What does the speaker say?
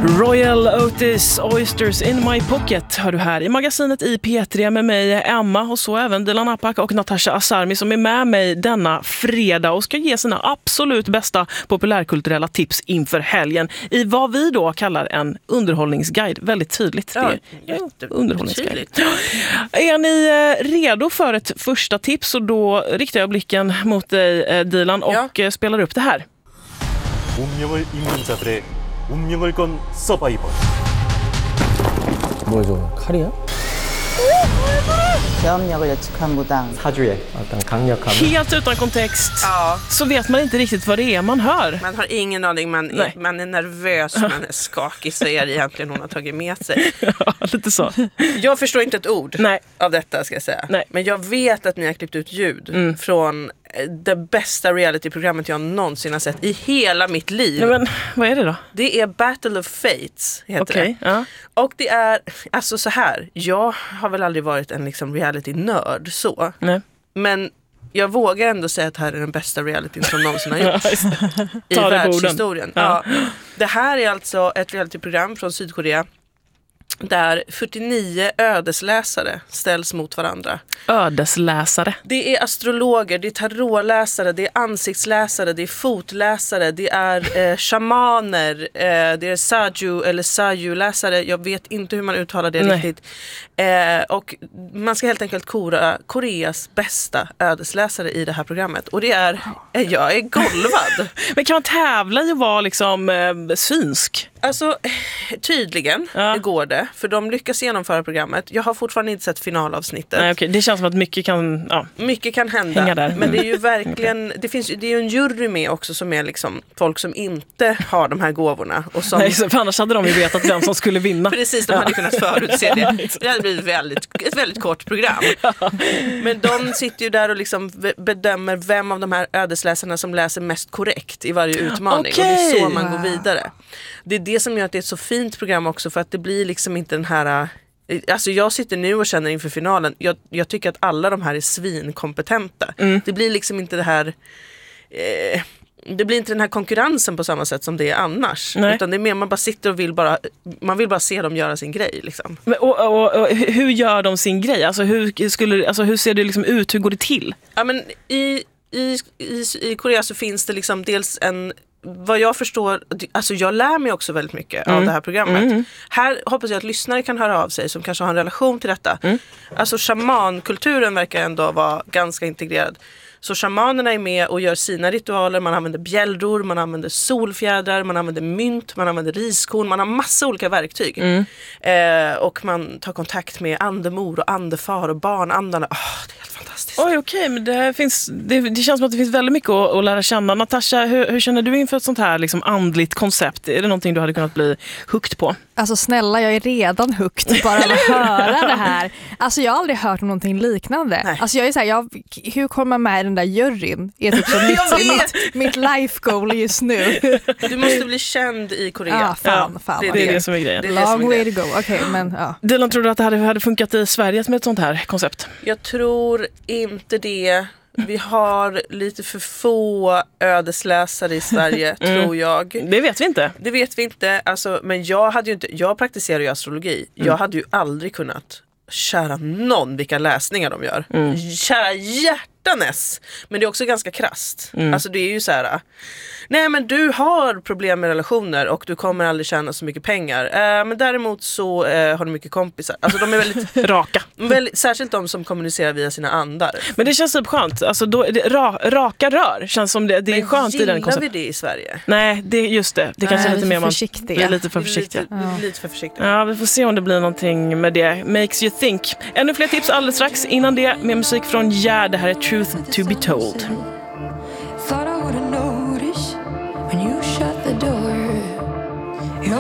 Royal Otis, Oysters in my pocket hör du här i magasinet i P3 med mig Emma och så även Dilan Apak och Natasha Asarmi som är med mig denna fredag och ska ge sina absolut bästa populärkulturella tips inför helgen i vad vi då kallar en underhållningsguide. Väldigt tydligt. Ja, underhållningsguide. Är ni redo för ett första tips och då riktar jag blicken mot dig Dilan och spelar upp det här. 운명을 잇는 자들의 운명을 건 서바이벌. 뭐야 저거 칼이야? 계엄력을 예측한 무당. 사주의 어떤 강력함. Helt utan kontext så vet man inte riktigt vad det är man hör. Man har ingen aning, man är nervös, man är skakig, så är det egentligen hon har tagit med sig. Ja, lite så. Jag förstår inte ett ord av detta ska jag säga. Nej. Men jag vet att ni har klippt ut ljud från det bästa realityprogrammet jag någonsin har sett i hela mitt liv. Ja, men vad är det då? Det är Battle of Fates heter det. Ja. Och det är, alltså så här, jag har väl aldrig varit en liksom reality-nörd så. Nej. Men jag vågar ändå säga att det här är den bästa realityn som någonsin har gjorts i världshistorien. Ja. Det här är alltså ett realityprogram från Sydkorea där 49 ödesläsare ställs mot varandra. Ödesläsare? Det är astrologer, det är tarotläsare, det är ansiktsläsare, det är fotläsare, det är shamaner, det är saju eller saju-läsare. Jag vet inte hur man uttalar det riktigt. Och man ska helt enkelt kora Koreas bästa ödesläsare i det här programmet. Och det är, jag är golvad. Men kan man tävla i att vara liksom synsk? Alltså, tydligen går det. För de lyckas genomföra programmet. Jag har fortfarande inte sett finalavsnittet. Nej, okej. Det känns som att mycket kan hända. Hänga där. Men det är ju verkligen, det är ju en jury med också som är liksom folk som inte har de här gåvorna. Och som... Nej, för annars hade de ju vetat vem som skulle vinna. Precis, de hade kunnat förutse det. Det hade blivit ett väldigt kort program. Men de sitter ju där och liksom bedömer vem av de här ödesläsarna som läser mest korrekt i varje utmaning. Och det är så man går vidare. Det är det som gör att det är ett så fint program också, för att det blir liksom inte den här... Alltså jag sitter nu och känner inför finalen, jag tycker att alla de här är svinkompetenta. Det blir liksom inte det här... det blir inte den här konkurrensen på samma sätt som det är annars. Nej. Utan det är mer man bara sitter och vill bara se dem göra sin grej liksom. Men, och hur gör de sin grej? Alltså hur ser det liksom ut? Hur går det till? Ja, men i Korea så finns det liksom dels en... Vad jag förstår, alltså jag lär mig också väldigt mycket av det här programmet. Här hoppas jag att lyssnare kan höra av sig som kanske har en relation till detta. Alltså shamankulturen verkar ändå vara ganska integrerad. Så shamanerna är med och gör sina ritualer. Man använder bjällror, man använder solfjädrar, man använder mynt, man använder riskorn. Man har massa olika verktyg. Och man tar kontakt med andemor och andefar och barnandarna. Det är helt fantastiskt. Oj, okej, men det känns som att det finns väldigt mycket att lära känna. Natasha, hur känner du inför ett sånt här liksom andligt koncept? Är det någonting du hade kunnat bli hooked på? Alltså snälla, jag är redan hooked bara att höra det här. Alltså jag har aldrig hört om någonting liknande. Nej. Alltså jag är så här, hur kommer man med i den där juryn? Är typ så mitt life goal just nu. Du måste bli känd i Korea. Fan. Det är det som är grejen. Long way to go. Okay, men Dilan, tror du att det hade funkat i Sverige med ett sånt här koncept? Jag tror inte det. Vi har lite för få ödesläsare i Sverige, tror jag. Det vet vi inte. Det vet vi inte. Alltså, men jag praktiserar ju astrologi. Jag hade ju aldrig kunnat kära någon vilka läsningar de gör. Kära hjärtanes. Men det är också ganska krasst. Alltså det är ju så här... Nej, men du har problem med relationer och du kommer aldrig tjäna så mycket pengar. Men däremot så har du mycket kompisar. Alltså de är väldigt raka. Särskilt de som kommunicerar via sina andar. Men det känns typ skönt. Alltså då, raka rör känns som det är skönt i den konceptet. Vi det i Sverige? Nej, det är just det. Det kanske är lite mer man blir lite för försiktiga. Lite för försiktiga. Ja, vi får se om det blir någonting med det. Makes you think. Ännu fler tips alldeles strax. Innan det med musik från det här är Truth to be told.